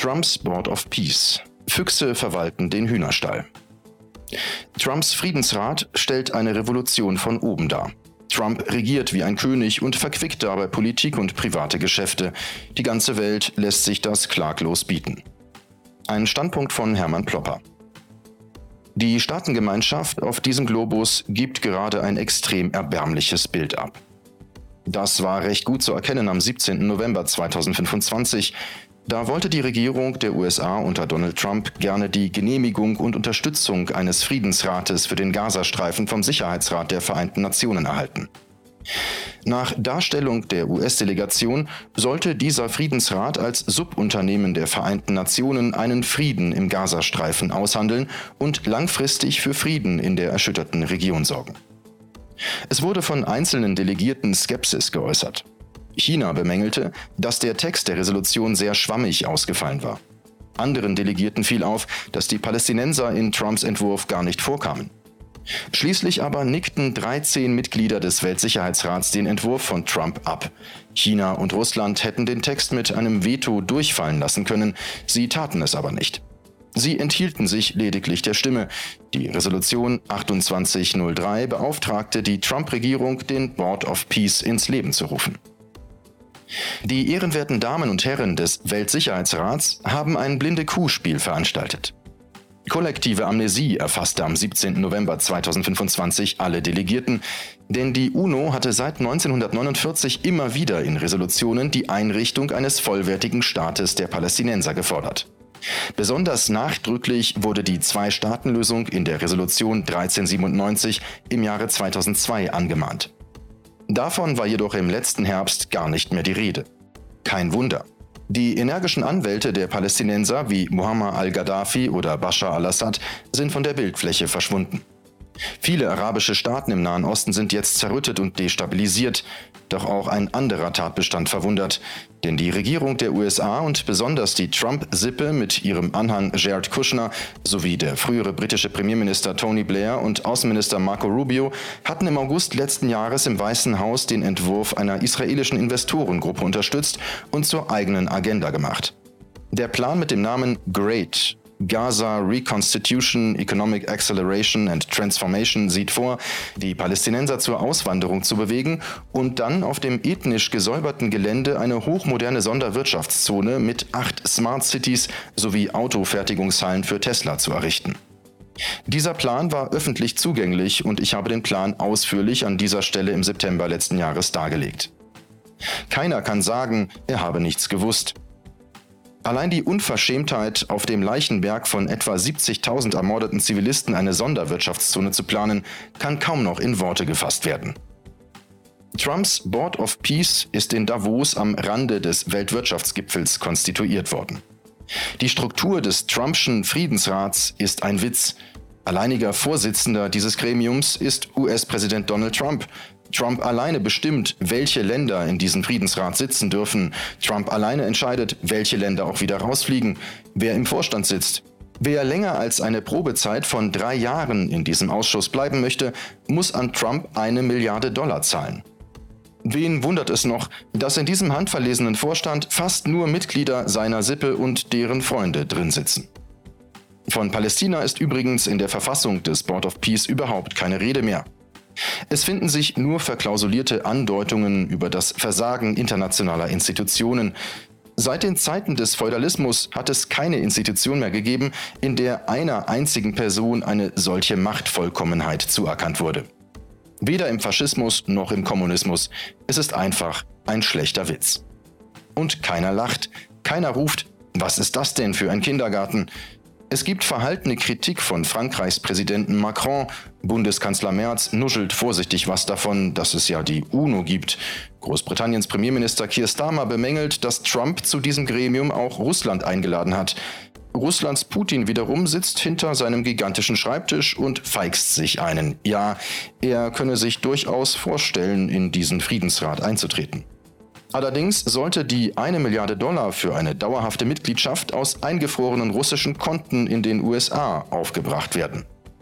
Trumps Board of Peace. Füchse verwalten den Hühnerstall. Trumps Friedensrat stellt eine Revolution von oben dar. Trump regiert wie ein König und verquickt dabei Politik und private Geschäfte. Die ganze Welt lässt sich das klaglos bieten. Ein Standpunkt von Hermann Plopper. Die Staatengemeinschaft auf diesem Globus gibt gerade ein extrem erbärmliches Bild ab. Das war recht gut zu erkennen am 17. November 2025. Da wollte die Regierung der USA unter Donald Trump gerne die Genehmigung und Unterstützung eines Friedensrates für den Gazastreifen vom Sicherheitsrat der Vereinten Nationen erhalten. Nach Darstellung der US-Delegation sollte dieser Friedensrat als Subunternehmen der Vereinten Nationen einen Frieden im Gazastreifen aushandeln und langfristig für Frieden in der erschütterten Region sorgen. Es wurde von einzelnen Delegierten Skepsis geäußert. China bemängelte, dass der Text der Resolution sehr schwammig ausgefallen war. Anderen Delegierten fiel auf, dass die Palästinenser in Trumps Entwurf gar nicht vorkamen. Schließlich aber nickten 13 Mitglieder des Weltsicherheitsrats den Entwurf von Trump ab. China und Russland hätten den Text mit einem Veto durchfallen lassen können, sie taten es aber nicht. Sie enthielten sich lediglich der Stimme. Die Resolution 2803 beauftragte die Trump-Regierung, den Board of Peace ins Leben zu rufen. Die ehrenwerten Damen und Herren des Weltsicherheitsrats haben ein Blinde-Kuh-Spiel veranstaltet. Kollektive Amnesie erfasste am 17. November 2025 alle Delegierten, denn die UNO hatte seit 1949 immer wieder in Resolutionen die Einrichtung eines vollwertigen Staates der Palästinenser gefordert. Besonders nachdrücklich wurde die Zwei-Staaten-Lösung in der Resolution 1397 im Jahre 2002 angemahnt. Davon war jedoch im letzten Herbst gar nicht mehr die Rede. Kein Wunder. Die energischen Anwälte der Palästinenser wie Muammar al-Gaddafi oder Bashar al-Assad sind von der Bildfläche verschwunden. Viele arabische Staaten im Nahen Osten sind jetzt zerrüttet und destabilisiert. Doch auch ein anderer Tatbestand verwundert. Denn die Regierung der USA und besonders die Trump-Sippe mit ihrem Anhang Jared Kushner sowie der frühere britische Premierminister Tony Blair und Außenminister Marco Rubio hatten im August letzten Jahres im Weißen Haus den Entwurf einer israelischen Investorengruppe unterstützt und zur eigenen Agenda gemacht. Der Plan mit dem Namen GREAT, Gaza Reconstitution, Economic Acceleration and Transformation, sieht vor, die Palästinenser zur Auswanderung zu bewegen und dann auf dem ethnisch gesäuberten Gelände eine hochmoderne Sonderwirtschaftszone mit 8 Smart Cities sowie Autofertigungshallen für Tesla zu errichten. Dieser Plan war öffentlich zugänglich und ich habe den Plan ausführlich an dieser Stelle im September letzten Jahres dargelegt. Keiner kann sagen, er habe nichts gewusst. Allein die Unverschämtheit, auf dem Leichenberg von etwa 70.000 ermordeten Zivilisten eine Sonderwirtschaftszone zu planen, kann kaum noch in Worte gefasst werden. Trumps Board of Peace ist in Davos am Rande des Weltwirtschaftsgipfels konstituiert worden. Die Struktur des Trumpschen Friedensrats ist ein Witz. Alleiniger Vorsitzender dieses Gremiums ist US-Präsident Donald Trump. Trump alleine bestimmt, welche Länder in diesem Friedensrat sitzen dürfen. Trump alleine entscheidet, welche Länder auch wieder rausfliegen, wer im Vorstand sitzt. Wer länger als eine Probezeit von 3 Jahren in diesem Ausschuss bleiben möchte, muss an Trump $1 Milliarde zahlen. Wen wundert es noch, dass in diesem handverlesenen Vorstand fast nur Mitglieder seiner Sippe und deren Freunde drin sitzen. Von Palästina ist übrigens in der Verfassung des Board of Peace überhaupt keine Rede mehr. Es finden sich nur verklausulierte Andeutungen über das Versagen internationaler Institutionen. Seit den Zeiten des Feudalismus hat es keine Institution mehr gegeben, in der einer einzigen Person eine solche Machtvollkommenheit zuerkannt wurde. Weder im Faschismus noch im Kommunismus. Es ist einfach ein schlechter Witz. Und keiner lacht, keiner ruft, was ist das denn für ein Kindergarten? Es gibt verhaltene Kritik von Frankreichs Präsidenten Macron. Bundeskanzler Merz nuschelt vorsichtig was davon, dass es ja die UNO gibt. Großbritanniens Premierminister Keir Starmer bemängelt, dass Trump zu diesem Gremium auch Russland eingeladen hat. Russlands Putin wiederum sitzt hinter seinem gigantischen Schreibtisch und feixt sich einen. Ja, er könne sich durchaus vorstellen, in diesen Friedensrat einzutreten. Allerdings sollte die $1 Milliarde für eine dauerhafte Mitgliedschaft aus eingefrorenen russischen Konten in den USA aufgebracht werden.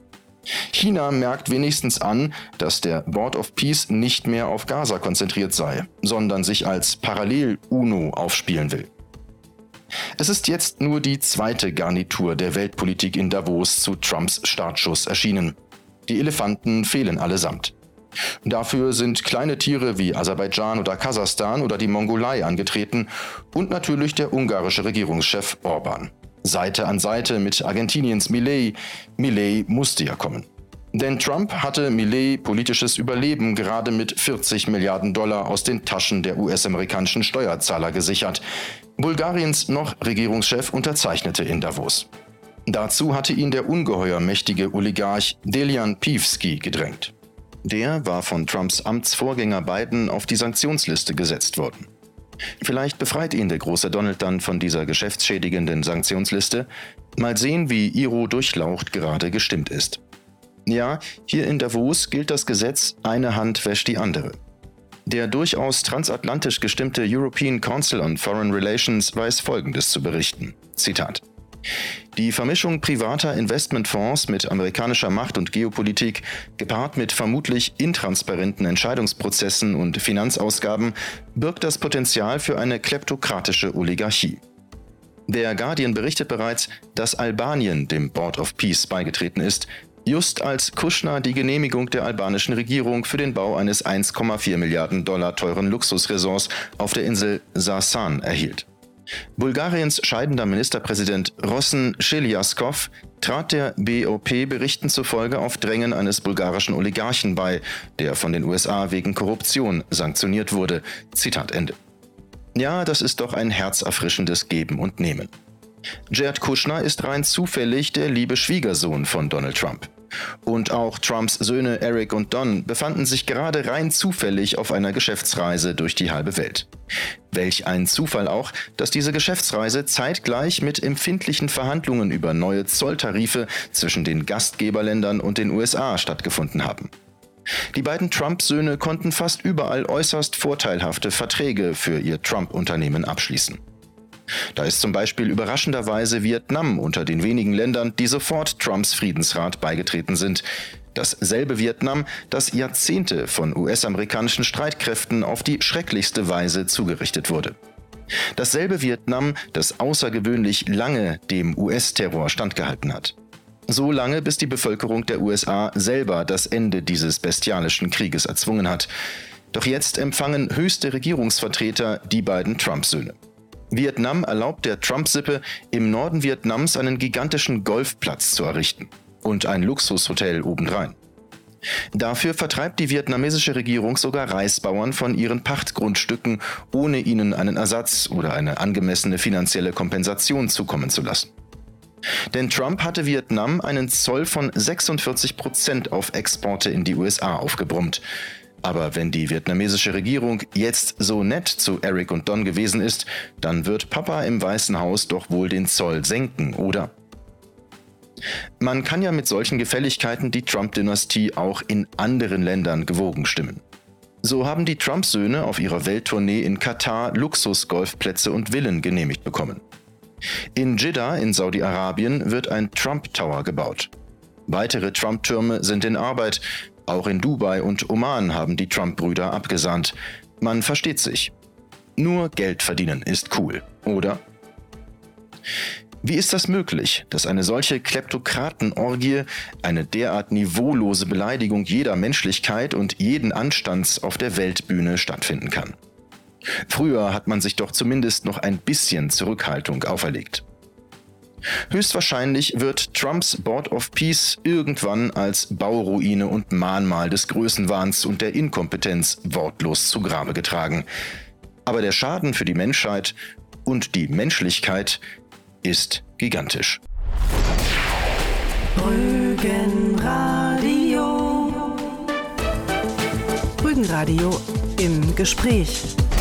China merkt wenigstens an, dass der Board of Peace nicht mehr auf Gaza konzentriert sei, sondern sich als Parallel-UNO aufspielen will. Es ist jetzt nur die zweite Garnitur der Weltpolitik in Davos zu Trumps Startschuss erschienen. Die Elefanten fehlen allesamt. Dafür sind kleine Tiere wie Aserbaidschan oder Kasachstan oder die Mongolei angetreten und natürlich der ungarische Regierungschef Orbán. Seite an Seite mit Argentiniens Milei. Milei musste ja kommen. Denn Trump hatte Milei politisches Überleben gerade mit 40 Milliarden Dollar aus den Taschen der US-amerikanischen Steuerzahler gesichert. Bulgariens noch Regierungschef unterzeichnete in Davos. Dazu hatte ihn der ungeheuer mächtige Oligarch Delian Peevski gedrängt. Der war von Trumps Amtsvorgänger Biden auf die Sanktionsliste gesetzt worden. Vielleicht befreit ihn der große Donald dann von dieser geschäftsschädigenden Sanktionsliste. Mal sehen, wie Iro Durchlaucht gerade gestimmt ist. Ja, hier in Davos gilt das Gesetz, eine Hand wäscht die andere. Der durchaus transatlantisch gestimmte European Council on Foreign Relations weiß Folgendes zu berichten. Zitat: Die Vermischung privater Investmentfonds mit amerikanischer Macht und Geopolitik, gepaart mit vermutlich intransparenten Entscheidungsprozessen und Finanzausgaben, birgt das Potenzial für eine kleptokratische Oligarchie. Der Guardian berichtet bereits, dass Albanien dem Board of Peace beigetreten ist, just als Kushner die Genehmigung der albanischen Regierung für den Bau eines 1,4 Milliarden Dollar teuren Luxusresorts auf der Insel Sarsan erhielt. Bulgariens scheidender Ministerpräsident Rosen Chelyabinsk trat der BOP-Berichten zufolge auf Drängen eines bulgarischen Oligarchen bei, der von den USA wegen Korruption sanktioniert wurde. Zitat Ende. Ja, das ist doch ein herzerfrischendes Geben und Nehmen. Jared Kushner ist rein zufällig der liebe Schwiegersohn von Donald Trump. Und auch Trumps Söhne Eric und Don befanden sich gerade rein zufällig auf einer Geschäftsreise durch die halbe Welt. Welch ein Zufall auch, dass diese Geschäftsreise zeitgleich mit empfindlichen Verhandlungen über neue Zolltarife zwischen den Gastgeberländern und den USA stattgefunden haben. Die beiden Trump-Söhne konnten fast überall äußerst vorteilhafte Verträge für ihr Trump-Unternehmen abschließen. Da ist zum Beispiel überraschenderweise Vietnam unter den wenigen Ländern, die sofort Trumps Friedensrat beigetreten sind. Dasselbe Vietnam, das Jahrzehnte von US-amerikanischen Streitkräften auf die schrecklichste Weise zugerichtet wurde. Dasselbe Vietnam, das außergewöhnlich lange dem US-Terror standgehalten hat. So lange, bis die Bevölkerung der USA selber das Ende dieses bestialischen Krieges erzwungen hat. Doch jetzt empfangen höchste Regierungsvertreter die beiden Trump-Söhne. Vietnam erlaubt der Trump-Sippe, im Norden Vietnams einen gigantischen Golfplatz zu errichten und ein Luxushotel obendrein. Dafür vertreibt die vietnamesische Regierung sogar Reisbauern von ihren Pachtgrundstücken, ohne ihnen einen Ersatz oder eine angemessene finanzielle Kompensation zukommen zu lassen. Denn Trump hatte Vietnam einen Zoll von 46% auf Exporte in die USA aufgebrummt. Aber wenn die vietnamesische Regierung jetzt so nett zu Eric und Don gewesen ist, dann wird Papa im Weißen Haus doch wohl den Zoll senken, oder? Man kann ja mit solchen Gefälligkeiten die Trump-Dynastie auch in anderen Ländern gewogen stimmen. So haben die Trump-Söhne auf ihrer Welttournee in Katar Luxus-Golfplätze und Villen genehmigt bekommen. In Jeddah in Saudi-Arabien wird ein Trump-Tower gebaut. Weitere Trump-Türme sind in Arbeit. Auch in Dubai und Oman haben die Trump-Brüder abgesahnt. Man versteht sich. Nur Geld verdienen ist cool, oder? Wie ist das möglich, dass eine solche Kleptokratenorgie, eine derart niveaulose Beleidigung jeder Menschlichkeit und jeden Anstands auf der Weltbühne stattfinden kann? Früher hat man sich doch zumindest noch ein bisschen Zurückhaltung auferlegt. Höchstwahrscheinlich wird Trumps Board of Peace irgendwann als Bauruine und Mahnmal des Größenwahns und der Inkompetenz wortlos zu Grabe getragen. Aber der Schaden für die Menschheit und die Menschlichkeit ist gigantisch. Rügenradio im Gespräch.